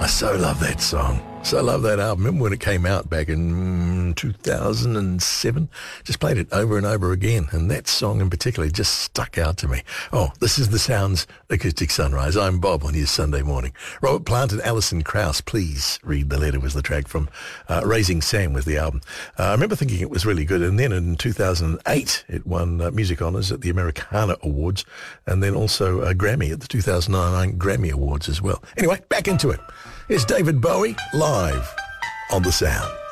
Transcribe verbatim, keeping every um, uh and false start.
I so love that song. So I love that album. Remember when it came out back in mm, two thousand seven? Just played it over and over again, and that song in particular just stuck out to me. Oh, this is the Sounds Acoustic Sunrise. I'm Bob on your Sunday morning. Robert Plant and Alison Krauss, Please Read the Letter was the track from uh, Raising Sam was the album. Uh, I remember thinking it was really good, and then in two thousand eight it won uh, Music Honours at the Americana Awards, and then also a Grammy at the two thousand nine Grammy Awards as well. Anyway, back into it. It's David Bowie live on The Sound.